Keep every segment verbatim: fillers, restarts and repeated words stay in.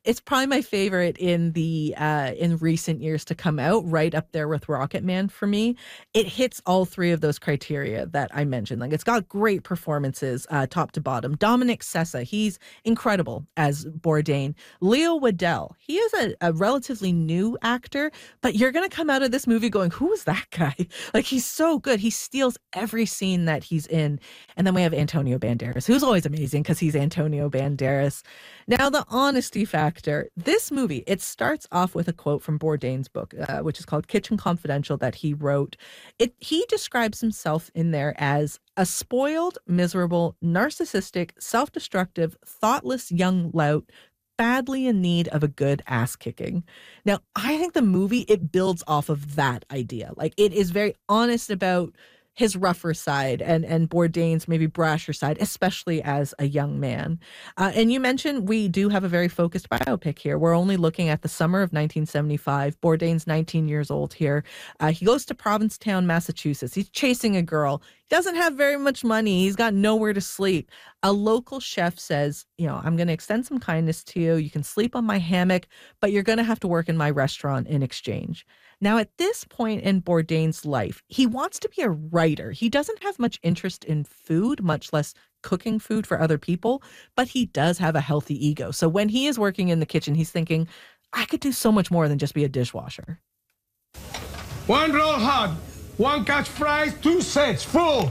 it's probably my favorite in the uh, in recent years to come out, right up there with Rocketman for me. It hits all three of those criteria that I mentioned. Like, it's got great performances, uh, top to bottom. Dominic Sessa, he's incredible as Bourdain. Leo Waddell, he is a, a relatively new actor, but you're going to come out of this movie going, who is that guy? Like, he's so good. He steals every scene that he's in. And then we have Antonio Banderas, who's always amazing because he's Antonio Banderas. Now, the honesty factor. This movie, it starts off with a quote from Bourdain's book, uh, which is called Kitchen Confidential, that he wrote. It He describes himself in there as a spoiled, miserable, narcissistic, self-destructive, thoughtless young lout badly in need of a good ass kicking. Now, I think the movie, it builds off of that idea. Like, it is very honest about his rougher side and, and Bourdain's maybe brasher side, especially as a young man. Uh, and you mentioned we do have a very focused biopic here. We're only looking at the summer of nineteen seventy-five. Bourdain's nineteen years old here. Uh, he goes to Provincetown, Massachusetts. He's chasing a girl. He doesn't have very much money. He's got nowhere to sleep. A local chef says, you know, I'm going to extend some kindness to you. You can sleep on my hammock, but you're going to have to work in my restaurant in exchange. Now, at this point in Bourdain's life, he wants to be a writer. He doesn't have much interest in food, much less cooking food for other people, but he does have a healthy ego. So when he is working in the kitchen, he's thinking, I could do so much more than just be a dishwasher. One roll hot, one catch fries, two sets, full.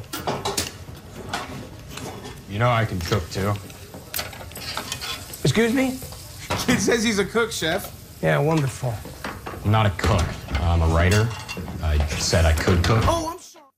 You know I can cook, too. Excuse me? Kid says he's a cook, chef. Yeah, wonderful. I'm not a cook. I'm a writer. I said I could cook. Oh, I'm sorry.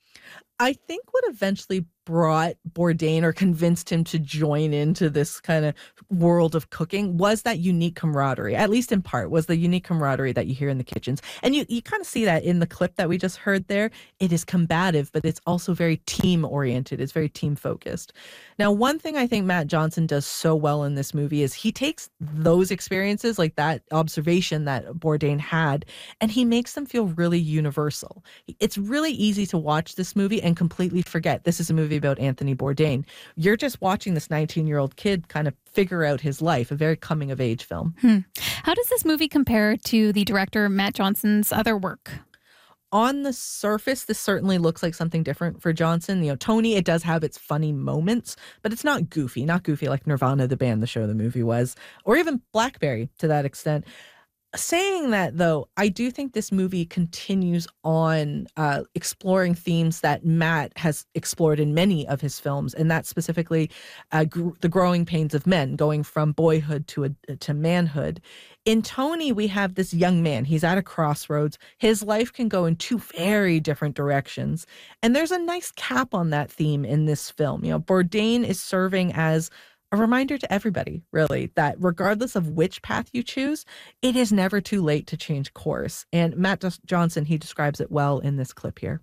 I think what eventually brought Bourdain or convinced him to join into this kind of world of cooking was that unique camaraderie, at least in part, was the unique camaraderie that you hear in the kitchens. And you, you kind of see that in the clip that we just heard there. It is combative, but it's also very team-oriented. It's very team-focused. Now, one thing I think Matt Johnson does so well in this movie is he takes those experiences, like that observation that Bourdain had, and he makes them feel really universal. It's really easy to watch this movie and completely forget this is a movie about Anthony Bourdain. You're just watching this nineteen-year-old kid kind of figure out his life, a very coming-of-age film. Hmm. How does this movie compare to the director Matt Johnson's other work? On the surface, this certainly looks like something different for Johnson. You know, Tony, it does have its funny moments, but it's not goofy. Not goofy like Nirvana, the band, the show, the movie was, or even Blackberry to that extent. Saying that, though, I do think this movie continues on uh, exploring themes that Matt has explored in many of his films, and that's specifically uh, gr- the growing pains of men, going from boyhood to a, to manhood. In Tony, we have this young man. He's at a crossroads. His life can go in two very different directions, and there's a nice cap on that theme in this film. You know, Bourdain is serving as a reminder to everybody, really, that regardless of which path you choose, it is never too late to change course. And Matt Johnson, he describes it well in this clip here.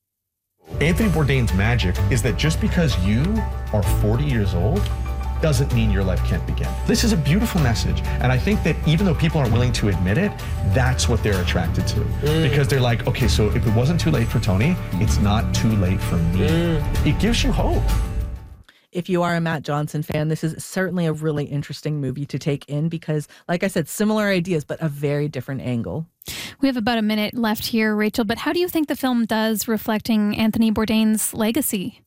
Anthony Bourdain's magic is that just because you are forty years old doesn't mean your life can't begin. This is a beautiful message. And I think that even though people aren't willing to admit it, that's what they're attracted to. Mm. Because they're like, okay, so if it wasn't too late for Tony, it's not too late for me. Mm. It gives you hope. If you are a Matt Johnson fan, this is certainly a really interesting movie to take in because, like I said, similar ideas, but a very different angle. We have about a minute left here, Rachel, but how do you think the film does reflecting Anthony Bourdain's legacy?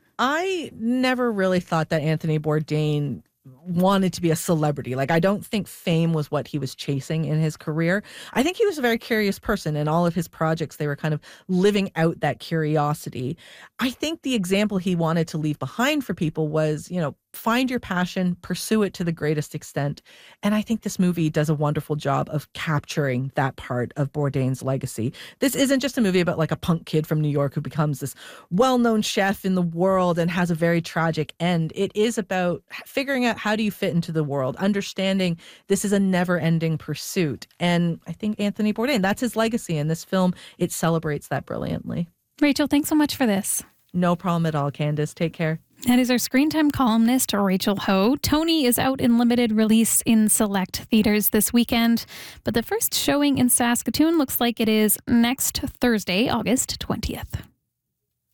I never really thought that Anthony Bourdain wanted to be a celebrity. Like, I don't think fame was what he was chasing in his career. I think he was a very curious person, and all of his projects, they were kind of living out that curiosity. I think the example he wanted to leave behind for people was, you know, find your passion, pursue it to the greatest extent. And I think this movie does a wonderful job of capturing that part of Bourdain's legacy. This isn't just a movie about like a punk kid from New York who becomes this well-known chef in the world and has a very tragic end. It is about figuring out how do you fit into the world, understanding this is a never-ending pursuit. And I think Anthony Bourdain, that's his legacy in this film. It celebrates that brilliantly. Rachel, thanks so much for this. No problem at all, Candace. Take care. That is our Screen Time columnist, Rachel Ho. Tony is out in limited release in select theaters this weekend, but the first showing in Saskatoon looks like it is next Thursday, August twentieth.